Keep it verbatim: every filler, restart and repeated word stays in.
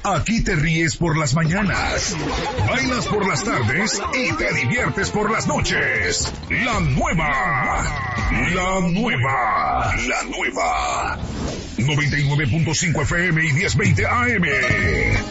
Aquí te ríes por las mañanas, bailas por las tardes y te diviertes por las noches. La nueva, la nueva, la nueva. noventa y nueve punto cinco F M y diez veinte A M.